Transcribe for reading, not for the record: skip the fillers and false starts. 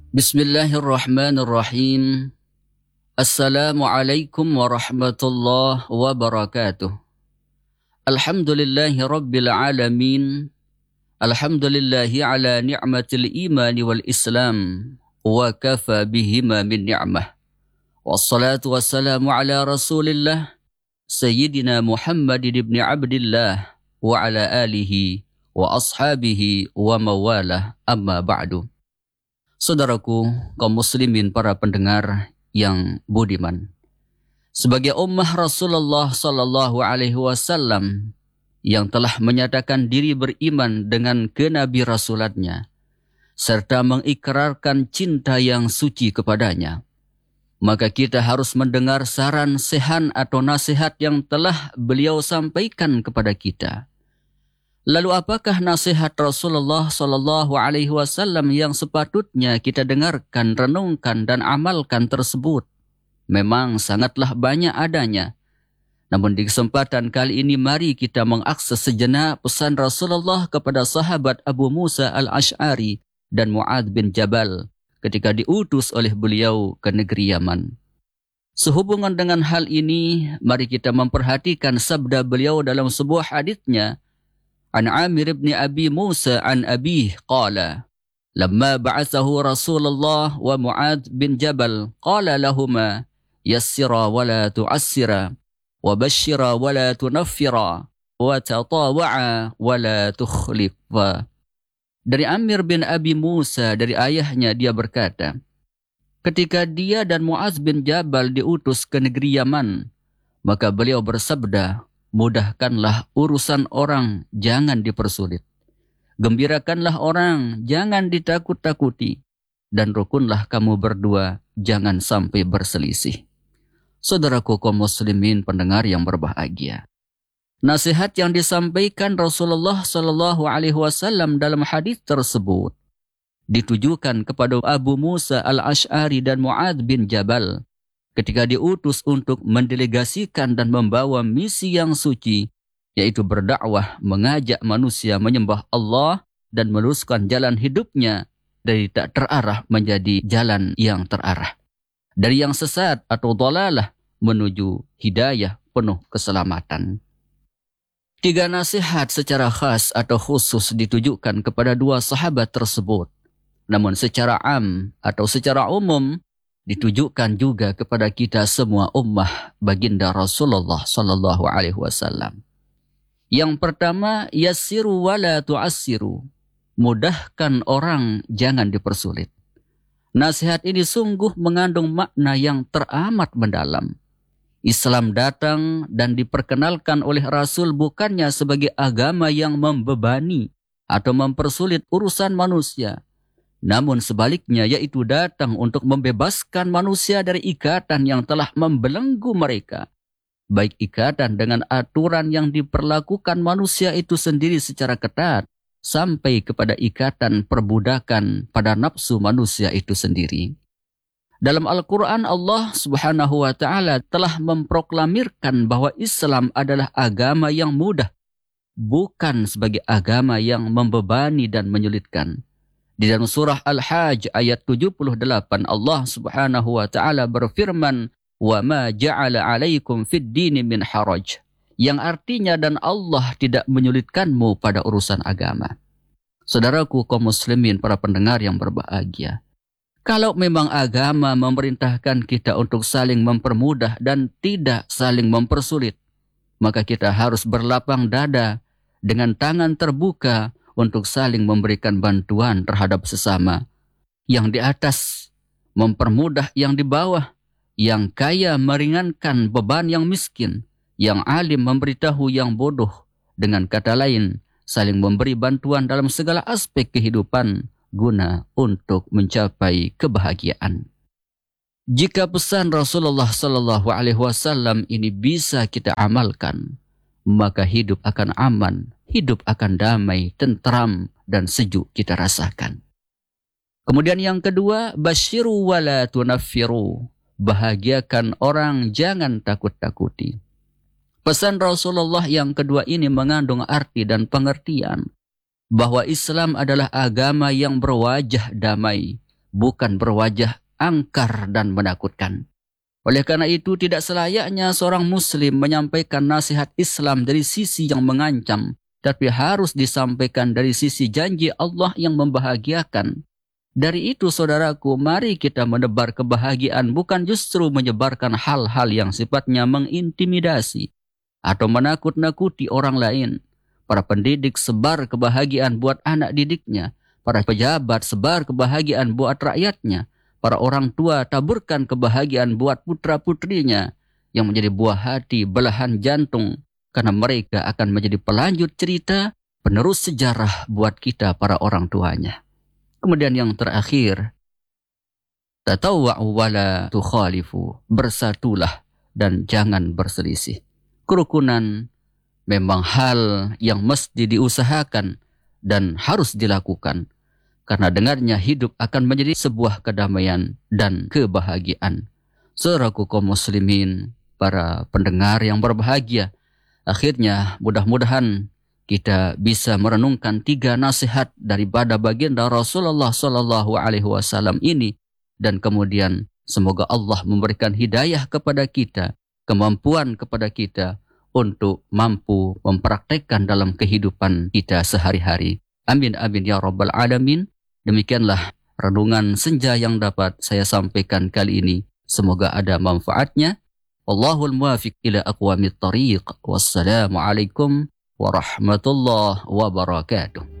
Bismillahirrahmanirrahim. Assalamualaikum warahmatullahi wabarakatuh. Alhamdulillahi rabbil alamin. Alhamdulillahi ala ni'matil imani wal islam. Wa kafa bihima min ni'mah. Wassalatu wassalamu ala rasulillah Sayyidina Muhammadin ibn Abdillah wa ala alihi wa ashabihi wa mawalah, amma ba'du. Saudaraku, kaum muslimin, para pendengar yang budiman. Sebagai ummah Rasulullah sallallahu alaihi wasallam yang telah menyatakan diri beriman dengan kenabi rasulatnya serta mengikrarkan cinta yang suci kepadanya, maka kita harus mendengar saran sehan atau nasihat yang telah beliau sampaikan kepada kita. Lalu apakah nasihat Rasulullah sallallahu alaihi wasallam yang sepatutnya kita dengarkan, renungkan dan amalkan tersebut? Memang sangatlah banyak adanya. Namun di kesempatan kali ini mari kita mengakses sejenak pesan Rasulullah kepada sahabat Abu Musa al-Ash'ari dan Mu'adz bin Jabal ketika diutus oleh beliau ke negeri Yaman. Sehubungan dengan hal ini, mari kita memperhatikan sabda beliau dalam sebuah haditsnya. An Amir ibn Abi Musa an Abih qala lamma ba'athahu Rasulullah wa Mu'adz bin Jabal qala lahuma yassira wa la tu'assira wa bashira wa la tunaffira wa tatawa'a wa la tukhlifa. Dari Amir bin Abi Musa, dari ayahnya, dia berkata, ketika dia dan Mu'adz bin Jabal diutus ke negeri Yaman, maka beliau bersabda, mudahkanlah urusan orang, jangan dipersulit. Gembirakanlah orang, jangan ditakut-takuti. Dan rukunlah kamu berdua, jangan sampai berselisih. Saudaraku kaum muslimin pendengar yang berbahagia. Nasihat yang disampaikan Rasulullah sallallahu alaihi wasallam dalam hadis tersebut ditujukan kepada Abu Musa al-Ash'ari dan Mu'adz bin Jabal ketika diutus untuk mendelegasikan dan membawa misi yang suci, yaitu berdakwah, mengajak manusia menyembah Allah dan meluruskan jalan hidupnya dari tak terarah menjadi jalan yang terarah, dari yang sesat atau dhalalah menuju hidayah penuh keselamatan. 3 nasihat secara khas atau khusus ditujukan kepada 2 sahabat tersebut, namun secara am atau secara umum ditujukan juga kepada kita semua ummah baginda Rasulullah sallallahu alaihi wasallam. Yang pertama, yassiru wa la tu'assiru. Mudahkan orang, jangan dipersulit. Nasihat ini sungguh mengandung makna yang teramat mendalam. Islam datang dan diperkenalkan oleh Rasul bukannya sebagai agama yang membebani atau mempersulit urusan manusia, namun sebaliknya, yaitu datang untuk membebaskan manusia dari ikatan yang telah membelenggu mereka. Baik ikatan dengan aturan yang diperlakukan manusia itu sendiri secara ketat, sampai kepada ikatan perbudakan pada nafsu manusia itu sendiri. Dalam Al-Quran, Allah subhanahu wa ta'ala telah memproklamirkan bahwa Islam adalah agama yang mudah, bukan sebagai agama yang membebani dan menyulitkan. Di dalam surah Al-Hajj ayat 78, Allah subhanahu wa ta'ala berfirman, wa ma ja'ala alaikum fid dini min haraj, yang artinya dan Allah tidak menyulitkanmu pada urusan agama. Saudaraku kaum muslimin, para pendengar yang berbahagia, kalau memang agama memerintahkan kita untuk saling mempermudah dan tidak saling mempersulit, maka kita harus berlapang dada dengan tangan terbuka untuk saling memberikan bantuan terhadap sesama. Yang di atas mempermudah yang di bawah, yang kaya meringankan beban yang miskin, yang alim memberitahu yang bodoh. Dengan kata lain, saling memberi bantuan dalam segala aspek kehidupan guna untuk mencapai kebahagiaan. Jika pesan Rasulullah sallallahu alaihi wasallam ini bisa kita amalkan, maka hidup akan aman, hidup akan damai, tentram dan sejuk kita rasakan. Kemudian yang kedua, basyiru wa la tunaffiru. Bahagiakan orang, jangan takut-takuti. Pesan Rasulullah yang kedua ini mengandung arti dan pengertian bahwa Islam adalah agama yang berwajah damai, bukan berwajah angkar dan menakutkan. Oleh karena itu tidak selayaknya seorang muslim menyampaikan nasihat Islam dari sisi yang mengancam, tapi harus disampaikan dari sisi janji Allah yang membahagiakan. Dari itu saudaraku, mari kita menebar kebahagiaan, bukan justru menyebarkan hal-hal yang sifatnya mengintimidasi atau menakut-nakuti orang lain. Para pendidik sebar kebahagiaan buat anak didiknya, para pejabat sebar kebahagiaan buat rakyatnya, para orang tua taburkan kebahagiaan buat putra-putrinya yang menjadi buah hati, belahan jantung, karena mereka akan menjadi pelanjut cerita, penerus sejarah buat kita para orang tuanya. Kemudian yang terakhir, tatawwa'u wala tukhalifu, bersatulah dan jangan berselisih. Kerukunan memang hal yang mesti diusahakan dan harus dilakukan, karena dengannya hidup akan menjadi sebuah kedamaian dan kebahagiaan. Saudaraku kaum muslimin, para pendengar yang berbahagia, akhirnya mudah-mudahan kita bisa merenungkan 3 nasihat daripada baginda Rasulullah SAW ini, dan kemudian semoga Allah memberikan hidayah kepada kita, kemampuan kepada kita untuk mampu mempraktekkan dalam kehidupan kita sehari-hari. Amin amin ya rabbal alamin. Demikianlah renungan senja yang dapat saya sampaikan kali ini. Semoga ada manfaatnya. Wallahul muwafiq ila aqwamit thariq. Wassalamualaikum warahmatullahi wabarakatuh.